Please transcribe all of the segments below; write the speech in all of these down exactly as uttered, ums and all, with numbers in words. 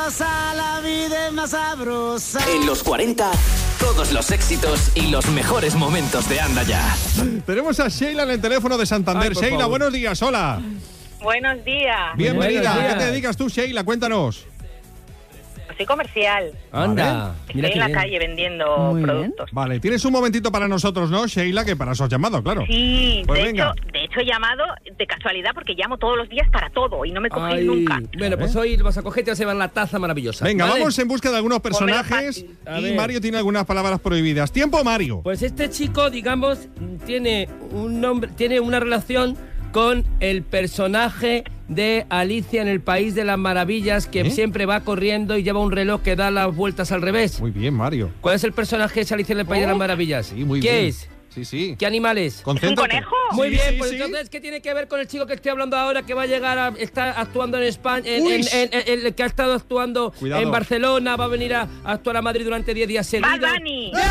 sabrosa, la vida es más sabrosa. En los cuarenta, todos los éxitos y los mejores momentos de Anda Ya. Tenemos a Sheila en el teléfono de Santander. Ay, Sheila, favor. buenos días, hola. Buenos días. Bienvenida. Buenos días. ¿A qué te dedicas tú, Sheila? Cuéntanos. Soy comercial. Anda. Estoy Mira en qué la bien. calle vendiendo Muy bien. productos. Vale, tienes un momentito para nosotros, ¿no, Sheila? Que para eso has llamado, claro. Sí, Pues de, venga. hecho, de hecho he llamado de casualidad porque llamo todos los días para todo y no me cogéis Ay, nunca. Bueno, pues hoy vas a coger y te vas a llevar la taza maravillosa. Venga, ¿vale? vamos en busca de algunos personajes fácil. A y ver. Mario tiene algunas palabras prohibidas. ¿Tiempo, Mario? Pues este chico, digamos, tiene un nombre, tiene una relación con el personaje de Alicia en el País de las Maravillas, que ¿Eh? siempre va corriendo y lleva un reloj que da las vueltas al revés. Muy bien, Mario. ¿Cuál es el personaje de Alicia en el País de las Maravillas? Sí, muy ¿Qué bien. es? Sí, sí. ¿Qué animal es? Concéntrate. conejo? Muy Sí, bien, sí, pues sí. entonces, ¿qué tiene que ver con el chico que estoy hablando ahora, que va a llegar a estar actuando en España, en, Uy. en- en- en- en- que ha estado actuando Cuidado. en Barcelona, va a venir a, a actuar a Madrid durante diez días seguidos? Bad Bunny. ¡Eh!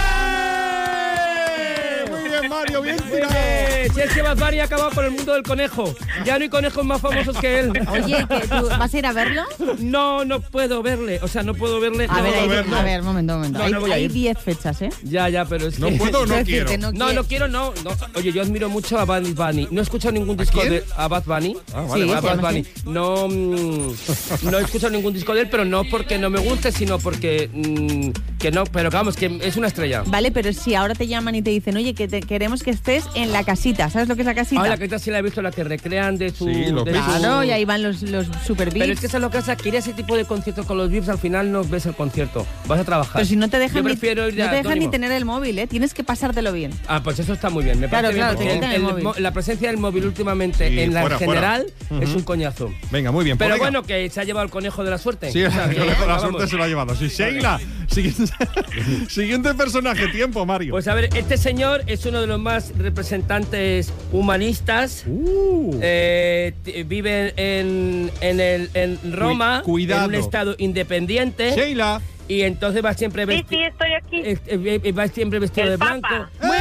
Muy bien, Mario, bien Muy tirado. bien. Si es que Bad Bunny ha acabado con el mundo del conejo. Ya no hay conejos más famosos que él. Oye, ¿que tú vas a ir a verlo? No, no puedo verle. O sea, no puedo verle. A no ver, puedo hay- verlo. a ver, momento, momento. No, Hay- no voy a Hay ir. diez fechas, ¿eh? Ya, ya, pero es No que... puedo o no Quiero quiero. decirte, No, no quiero, no, no. Oye, yo admiro mucho a Bad Bunny. No he escuchado ningún disco quién? de a Bad Bunny. Ah, vale, Sí, a se Bad llama Bunny. así. No, mm, no he escuchado ningún disco de él, pero no porque no me guste, sino porque mm, que no. Pero vamos, que es una estrella. Vale, pero si ahora te llaman y te dicen, oye, que te queremos que estés en la casita. ¿Sabes lo que es la casita? Ah, la que sí la he visto, la que recrean de su. Sí, los de Beats. su- Claro, y ahí van los, los super Pero es VIPs. que eso es lo que pasa, que ir a ese tipo de conciertos con los V I Ps al final no ves el concierto. Vas a trabajar. Pero si no te Yo dejan, ni, prefiero ir no a te dejan ni Antónimo. tener el móvil, ¿eh? Tienes que pasártelo bien. Ah, pues eso está muy bien. Me Claro, parece claro, bien, te porque quitan el móvil. mo- la presencia del móvil últimamente Sí, en la fuera, general fuera. es Ujú. un coñazo. Venga, muy bien. pues Pero venga. bueno, que se ha llevado el conejo de la suerte. Sí, O sea, el que, conejo de la vamos. suerte se lo ha llevado. Sí, Sheila. Siguiente, siguiente personaje, tiempo, Mario. Pues a ver, este señor es uno de los más representantes humanistas. Uh. Eh, t- vive en, en, el, en Roma, Cu- cuidado. en un estado independiente. Sheila. Y entonces va siempre Sí, vestido. sí, estoy aquí. va siempre vestido El de Papa. blanco. ¡Muy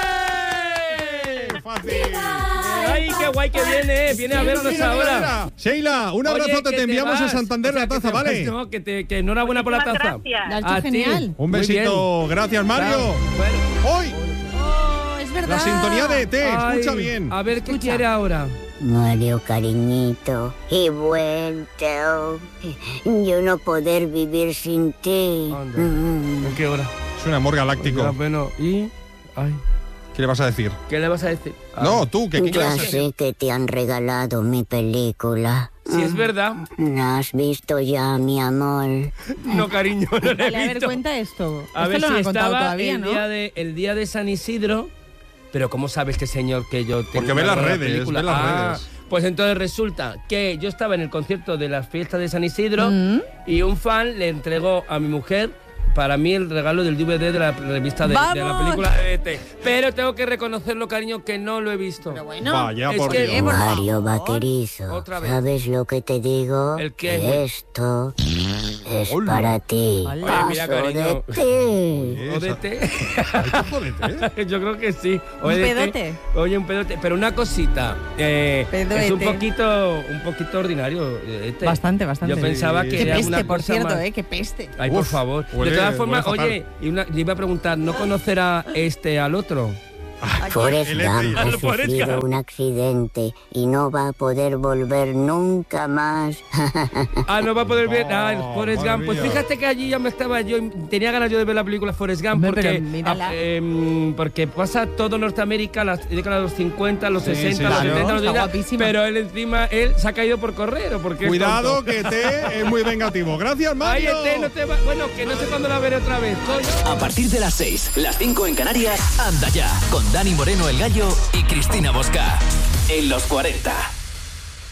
bien! ¡Fácil! ¡Ay, qué guay que viene! eh, Viene a vernos Mira, ahora. mira. Sheila, un Oye, abrazote, que te enviamos vas. a Santander O sea, la que taza, te vas, ¿vale? no, que, te, que enhorabuena por la Muchísimas taza. gracias. Lo has A hecho ti. genial. Un Muy besito. bien. Gracias, Mario. Claro. Bueno. Hoy, Oh, es verdad. la sintonía de E T, escucha Ay, bien. A ver qué Escucha. quiere ahora. Mario, cariñito, he vuelto. Yo no poder vivir sin ti. Anda. Mm. ¿En qué hora? Es un amor Ya, galáctico. bueno, y... Ay, ¿Qué le vas a decir? ¿qué le vas a decir? Ah, No, tú, ¿qué, qué le Ya vas a decir? sé que te han regalado mi película. Si es verdad. ¿La has visto ya, mi amor? No, cariño, no le he Vale, a ver, visto. cuenta esto. A esto ver lo si han contado estaba todavía, el, ¿no? día de, el día de San Isidro. Pero ¿cómo sabe este señor que yo tengo Porque ve una las buena redes, película? ve las Ah, redes. Pues entonces resulta que yo estaba en el concierto de las fiestas de San Isidro Mm. y un fan le entregó a mi mujer para mí el regalo del D V D de la revista de, de la ¡Vamos! película de E T. Pero tengo que reconocerlo, cariño, que no lo he visto. Pero bueno. Vaya, es por que- Dios. Eh, por Mario favor. vaquerizo, Otra vez. ¿sabes lo que te digo? ¿El qué? Que esto es Hola. para ti. Hola. Oye, mira, Paso cariño. de ti. ¿O de Esa- té? Ay, qué jodete, ¿eh? Yo creo que sí. O ¿Un de té. pedote? Oye, un pedote. Pero una cosita. eh, Pedoete. es un poquito, un poquito ordinario. eh, Este. Bastante, bastante. Yo pensaba Sí. que Qué era peste, una por cosa cierto, más- ¿eh? Qué peste. Ay, por Uf, favor. huele- de todas formas, huele fatal. oye, y una, le iba a preguntar, ¿no conocerá este al otro? Forrest el Gump Eti- ha al Forrest sufrido Gump. un accidente y no va a poder volver nunca más. Ah, no va a poder ver. Ah, el Oh, Forrest madre Gump. Pues mía. fíjate que allí ya me estaba yo. Tenía ganas yo de ver la película Forrest Gump Hombre, porque. pero mírala. ah, em, porque pasa todo Norteamérica, las décadas de los cincuenta, los Sí, sesenta, sí, los sí. setenta, los Está ochenta. guapísima. Pero él encima, él se ha caído por correr. ¿O porque es Cuidado, tonto? que T es muy vengativo. Gracias, Ay, Mario. este no te va. Bueno, que no sé cuándo la veré otra vez, coño. A partir de las seis, las cinco en Canarias, Anda Ya, con Dani Moreno el Gallo y Cristina Bosca. En los cuarenta.